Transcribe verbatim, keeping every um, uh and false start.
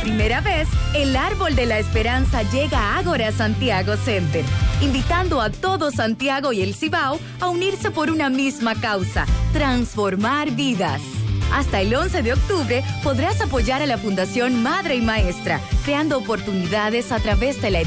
primera vez, el Árbol de la Esperanza llega a Ágora Santiago Center, invitando a todo Santiago y el Cibao a unirse por una misma causa: transformar vidas. Hasta el once de octubre podrás apoyar a la Fundación Madre y Maestra, creando oportunidades a través de la